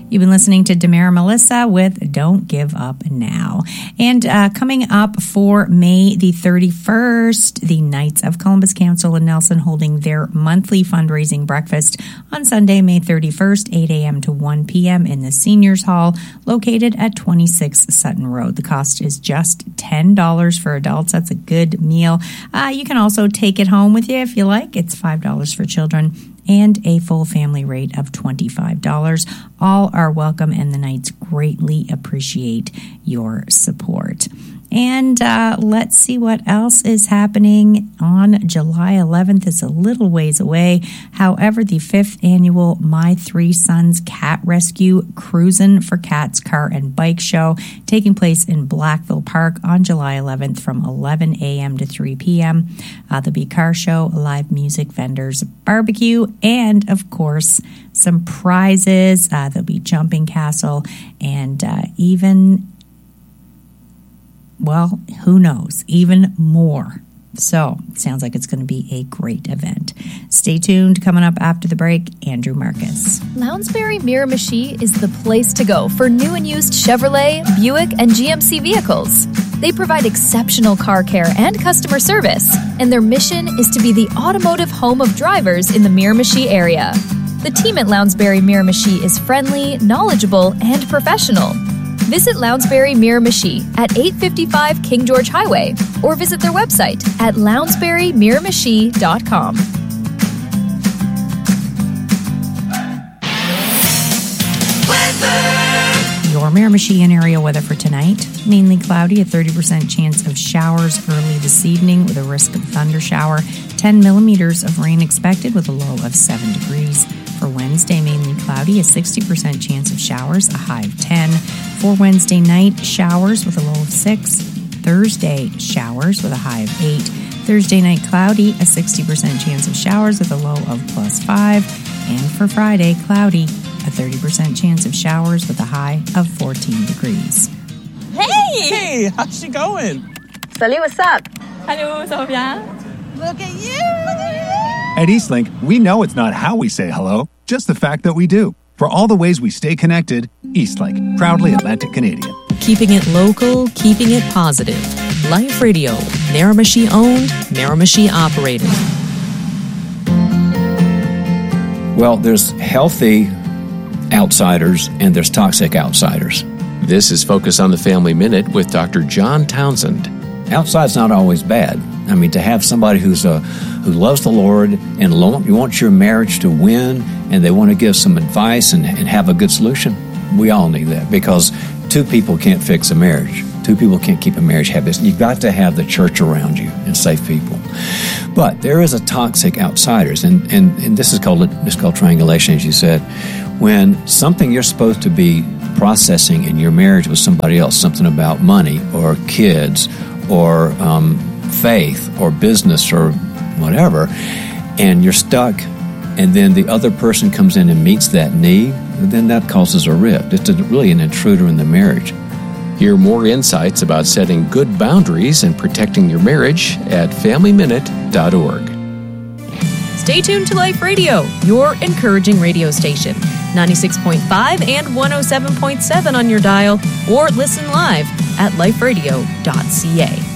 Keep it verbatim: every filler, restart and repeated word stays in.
You've been listening to Damara Melissa with Don't Give Up Now. And uh, coming up for May the thirty-first, the Knights of Columbus Council in Nelson holding their monthly fundraising breakfast on Sunday, May thirty-first, eight a.m. to one p.m. in the Seniors Hall located at twenty-six Sutton Road. The cost is just ten dollars for adults. That's a good meal. Uh, you can also take it home with you if you like. It's five dollars for children and a full family rate of twenty-five dollars. All are welcome, and the Knights greatly appreciate your support. And uh, let's see what else is happening on July eleventh. It's a little ways away. However, the fifth annual My Three Sons Cat Rescue Cruisin' for Cats Car and Bike Show taking place in Blackville Park on July eleventh from eleven a.m. to three p.m. Uh, there'll be car show, live music, vendors, barbecue, and, of course, some prizes. Uh, there'll be jumping castle and uh, even... well, who knows, even more. So, sounds like it's going to be a great event. Stay tuned. Coming up after the break, Andrew Marcus. Lounsbury Miramichi is the place to go for new and used Chevrolet, Buick, and G M C vehicles. They provide exceptional car care and customer service, and their mission is to be the automotive home of drivers in the Miramichi area. The team at Lounsbury Miramichi is friendly, knowledgeable, and professional. Visit Lounsbury Miramichi at eight fifty-five King George Highway or visit their website at lounsbury miramichi dot com. Your Miramichi and area weather for tonight. Mainly cloudy, a thirty percent chance of showers early this evening with a risk of thunder shower. ten millimeters of rain expected with a low of seven degrees. For Wednesday, mainly cloudy, a sixty percent chance of showers, a high of ten. For Wednesday night, showers with a low of six. Thursday, showers with a high of eight. Thursday night, cloudy, a sixty percent chance of showers with a low of plus five. And for Friday, cloudy, a thirty percent chance of showers with a high of fourteen degrees. Hey! Hey, how's she going? Salut, what's up? Hello, ça va bien? Look at you! Look at you! At Eastlink, we know it's not how we say hello, just the fact that we do. For all the ways we stay connected, Eastlink, proudly Atlantic Canadian. Keeping it local, keeping it positive. Life Radio, Miramichi owned, Miramichi operated. Well, there's healthy outsiders and there's toxic outsiders. This is Focus on the Family Minute with Doctor John Townsend. Outside's not always bad. I mean, to have somebody who's a who loves the Lord and lo- you want your marriage to win, and they want to give some advice and, and have a good solution, we all need that, because two people can't fix a marriage. Two people can't keep a marriage happy. You've got to have the church around you and safe people. But there is a toxic outsiders, and, and, and this is called this is called triangulation, as you said. When something you're supposed to be processing in your marriage with somebody else, something about money or kids or um, faith or business or whatever, and you're stuck, and then the other person comes in and meets that need, then that causes a rift. It's a, really an intruder in the marriage. Hear more insights about setting good boundaries and protecting your marriage at family minute dot org. Stay tuned to Life Radio, your encouraging radio station. ninety-six point five and one oh seven point seven on your dial, or listen live at life radio dot c a.